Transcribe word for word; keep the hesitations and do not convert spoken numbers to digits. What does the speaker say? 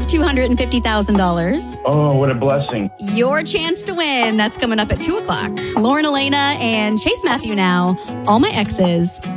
of two hundred fifty thousand dollars. Oh, what a blessing. Your chance to win. That's coming up at two o'clock. Lauren Elena and Chase Matthew now. All My Exes.